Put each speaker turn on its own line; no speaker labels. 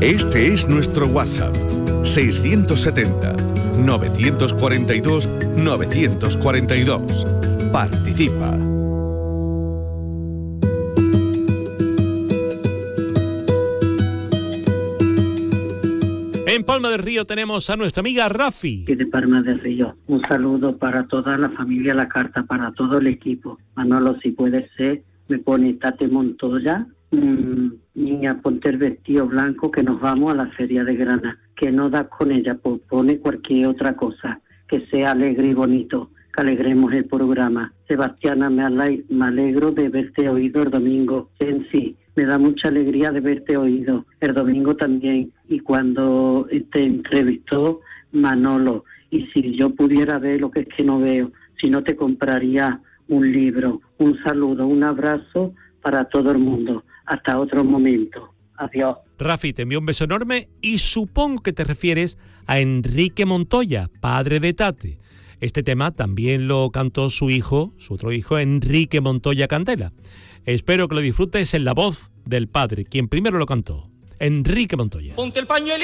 Este es nuestro WhatsApp, 670-942-942. Participa.
En Palma del Río tenemos a nuestra amiga Rafi.
De Palma del Río. Un saludo para toda la familia La Carta, para todo el equipo. Manolo, si puede ser, me pone Tate Montoya. Niña, ponte el vestido blanco que nos vamos a la feria de Granada. Que no das con ella, pues pone cualquier otra cosa. Que sea alegre y bonito, que alegremos el programa. Sebastiana, me alegro de verte oído el domingo. En sí, me da mucha alegría de verte oído el domingo también. Y cuando te entrevistó Manolo, y si yo pudiera ver lo que es que no veo, si no te compraría un libro. Un saludo, un abrazo para todo el mundo. Hasta otro momento. Adiós.
Rafi, te envío un beso enorme y supongo que te refieres a Enrique Montoya, padre de Tate. Este tema también lo cantó su otro hijo, Enrique Montoya Candela. Espero que lo disfrutes en la voz del padre, quien primero lo cantó, Enrique Montoya.
Ponte el pañuelo.